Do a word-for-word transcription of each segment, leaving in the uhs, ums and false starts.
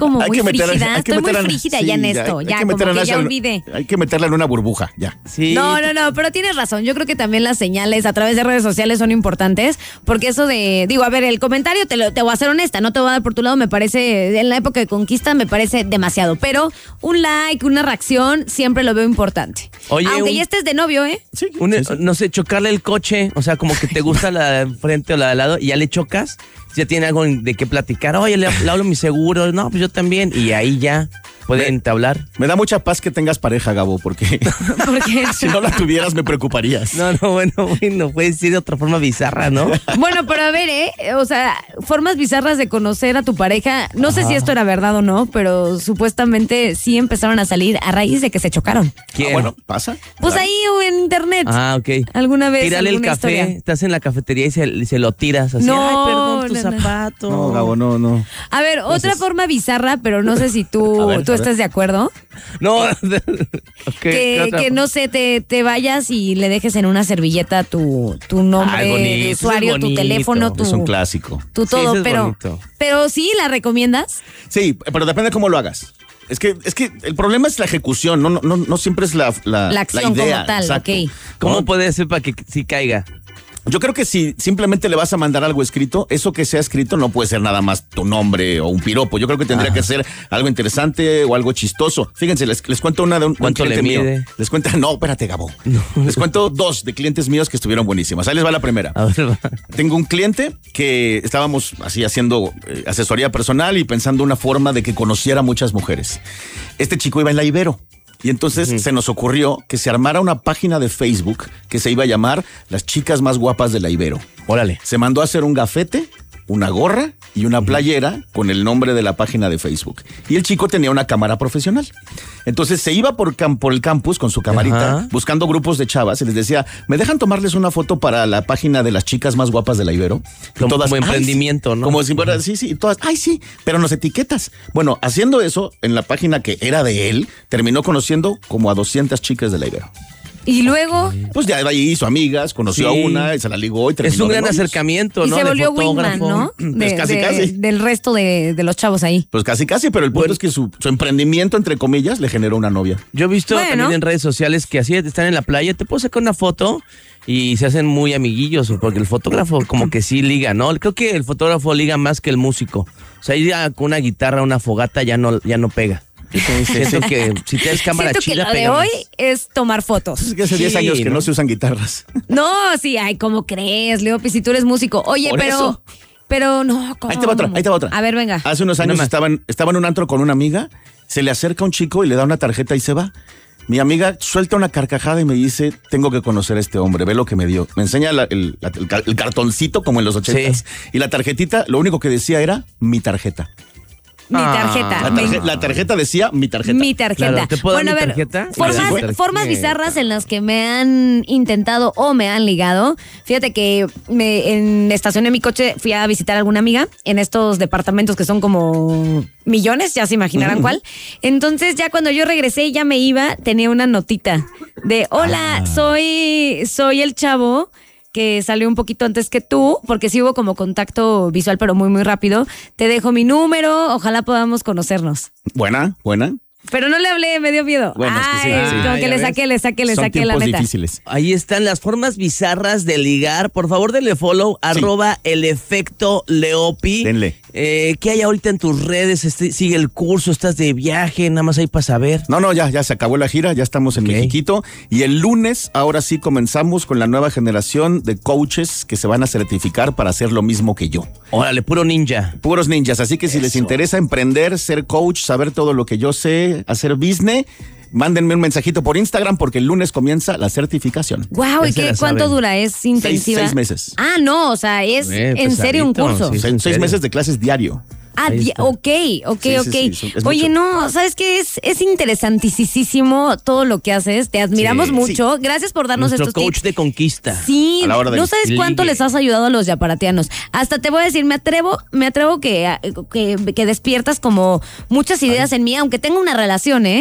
como Hay muy que meter- frígida. hay que Estoy muy meter a- frígida sí, ya en ya, esto. hay Ya, que como meter a que Nacha ya en- olvidé. Hay que meterla en una burbuja, ya. Sí. No, no, no, pero tienes razón. Yo creo que también las señales a través de redes sociales son importantes, porque eso de, digo, a ver, el comentario te, lo, te voy a ser honesta, no te voy a dar por tu lado, me parece, en la época de conquista me parece demasiado, pero un like, una reacción, siempre lo veo importante. Oye, Aunque un- ya estés de novio, ¿eh? Sí, Un- sí, sí. No sé, chocarle el coche, o sea, como que te gusta la de enfrente o la de al lado y ya le chocas, ya tiene algo de qué platicar. Oye, le, le hablo a mi seguro, no, pues yo también. Y ahí ya pueden entablar. Me da mucha paz que tengas pareja, Gabo, porque Porque si no la tuvieras me preocuparías. No, no, bueno, bueno, puede decir de otra forma bizarra, ¿no? Bueno, pero a ver, ¿eh? O sea, formas bizarras de conocer a tu pareja. No sé si esto era verdad o no, pero supuestamente sí empezaron a salir a raíz de que se chocaron. ¿Quién? Ah, bueno, pasa. Pues Claro. ahí o en internet. Ah, ok. ¿Alguna vez? Tírale el alguna café, historia? estás en la cafetería y se, y se lo tiras así. No, Ay, perdón, tu no, no. zapato. No, Gabo, no, no. A ver, otra Entonces- forma bizarra, pero no sé si tú, A ver, tú a estás ver. de acuerdo. No, ok, ¿qué que, otra que forma? no sé, te, te vayas y le dejes en una servilleta tu, tu nombre Ay, bonito, de eso es usuario, tu bonito. teléfono, tu, Es un clásico. tu Sí, todo, eso es pero, bonito. pero sí, ¿la recomiendas? Sí, pero depende de cómo lo hagas. Es que, es que el problema es la ejecución, no, no, no, no siempre es la, la, La acción idea. como tal, exacto. ok. ¿Cómo ¿No? puede ser para que sí caiga? Yo creo que si simplemente le vas a mandar algo escrito, eso que sea escrito no puede ser nada más tu nombre o un piropo. Yo creo que tendría que ser algo interesante o algo chistoso. Fíjense, les, les cuento una de un, de un ¿Cuánto cliente le mío. mide? Les cuento, no, espérate, Gabo. Les cuento dos de clientes míos que estuvieron buenísimas. Ahí les va la primera. A ver, va. Tengo un cliente que estábamos así haciendo eh, asesoría personal y pensando una forma de que conociera a muchas mujeres. Este chico iba en la Ibero. Y entonces uh-huh. se nos ocurrió que se armara una página de Facebook que se iba a llamar Las Chicas Más Guapas de la Ibero. Órale. Se mandó a hacer un gafete, una gorra y una playera con el nombre de la página de Facebook. Y el chico tenía una cámara profesional. Entonces se iba por, cam- por el campus con su camarita, Ajá. buscando grupos de chavas y les decía, ¿me dejan tomarles una foto para la página de Las Chicas Más Guapas de la Ibero? Y Como- como "Ay, emprendimiento, sí". ¿no? Como si fuera, sí, sí, y todas, ay, sí, pero nos etiquetas. Bueno, haciendo eso, en la página que era de él, terminó conociendo como a doscientas chicas de la Ibero. Y luego, Pues ya de ahí hizo amigas, conoció Sí. a una, y se la ligó y terminó Es un de gran novios. acercamiento, y ¿no? se De volvió wingman, fotógrafo. ¿no? Pues De- casi, de- casi. Del resto de, de los chavos ahí. Pues casi, casi, pero el punto Bueno. es que su, su emprendimiento, entre comillas, le generó una novia. Yo he visto Bueno. también en redes sociales que así están en la playa, te puedo sacar una foto y se hacen muy amiguillos, porque el fotógrafo como que sí liga, ¿no? Creo que el fotógrafo liga más que el músico. O sea, ir a- con una guitarra, una fogata ya no, ya no pega. Siento que si tienes cámara Siento que chila, lo de pega hoy más. es tomar fotos. Es que hace Sí, diez años que no. ¿no? se usan guitarras. No, sí, ay, ¿cómo crees, Leopi? Si tú eres músico. Oye, Por pero, eso. pero no, ¿cómo? Ahí te va otra, ahí te va otra. A ver, venga. Hace unos Una años más. estaban, estaba en un antro con una amiga, se le acerca un chico y le da una tarjeta y se va. Mi amiga suelta una carcajada y me dice, tengo que conocer a este hombre, ve lo que me dio. Me enseña la- el, la- el ca- el cartoncito como en los ochentas. Sí. Y la tarjetita, lo único que decía era mi tarjeta. Mi Ah. tarjeta. La, mi- tarje- la tarjeta decía mi tarjeta. Mi tarjeta. Claro, ¿te puedo dar bueno, mi a ver, tarjeta? Formas, Sí, sí. formas Tarjeta. bizarras en las que me han intentado o me han ligado. Fíjate que me en, estacioné mi coche, fui a visitar a alguna amiga en estos departamentos que son como millones, ya se imaginarán cuál. Entonces ya cuando yo regresé, ya me iba, tenía una notita de hola, Ah. soy, soy el chavo que salió un poquito antes que tú, porque sí hubo como contacto visual, pero muy, muy rápido. Te dejo mi número, ojalá podamos conocernos. Buena, buena. Pero no le hablé, me dio miedo. Bueno, es que sí, Ay, sí. como Ah, que ya le ves. saqué, le saqué, le Son saqué la tiempos neta. difíciles. Ahí están las formas bizarras de ligar. Por favor, denle follow, arroba el efecto Leopi. Denle. Eh, ¿Qué hay ahorita en tus redes? Este, sigue el curso, estás de viaje, nada más ahí para saber. No, no, ya, ya se acabó la gira, ya estamos en Ok. Mexiquito. Y el lunes, ahora sí, comenzamos con la nueva generación de coaches que se van a certificar para hacer lo mismo que yo. Órale, puro ninja. Puros ninjas, así que si les interesa emprender, ser coach, saber todo lo que yo sé, hacer business, mándenme un mensajito por Instagram porque el lunes comienza la certificación. Wow, Ya ¿y se qué, la cuánto saben. dura? ¿Es intensiva? seis meses. Ah, no, o sea, es Eh, en serio un pesadito, curso. sí. Seis, ¿en seis serio? meses de clases diario. Ah, Ahí di- está. ok, ok, Sí, sí, ok. sí, es- es Oye, mucho. no, ¿sabes qué? Es, es interesantísimo todo lo que haces. Te admiramos Sí, mucho. Gracias por darnos Nuestro estos coach tips. de conquista. Sí, A la hora de no sabes cuánto ligue. les has ayudado a los yaparatianos. Hasta te voy a decir, me atrevo, me atrevo que, que, que despiertas como muchas ideas en mí, aunque tenga una relación, ¿eh?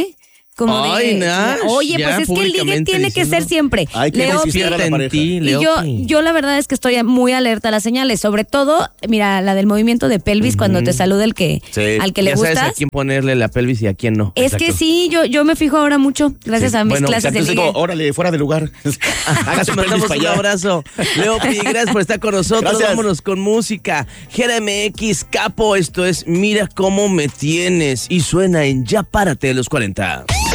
Como Ay, de, Nash, oye, ya pues es que el ligue públicamente tiene que diciendo. ser siempre. Hay que Leopi, conquistar a la en pareja. ti, y yo, Leopi. yo la verdad es que estoy muy alerta a las señales, sobre todo, mira, la del movimiento de pelvis cuando te saluda el que, Sí. al que le ya sabes gustas. a quién ponerle la pelvis y a quién no. Es que sí, yo, yo me fijo ahora mucho, gracias Sí. a mis Bueno, clases de Entonces, ligue. como, órale, fuera de lugar. Hágase Te pelvis mandamos para un allá. abrazo. Leopi, gracias por estar con nosotros. Gracias. Vámonos con música. G M X Capo, esto es Mira cómo me tienes. Y suena en Ya Párate de los cuarenta.